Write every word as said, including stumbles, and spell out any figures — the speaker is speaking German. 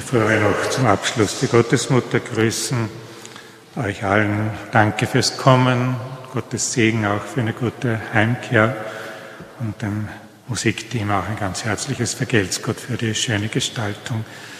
Bevor wir noch zum Abschluss die Gottesmutter grüßen, euch allen danke fürs Kommen, Gottes Segen auch für eine gute Heimkehr und dem Musikteam auch ein ganz herzliches Vergelt's Gott für die schöne Gestaltung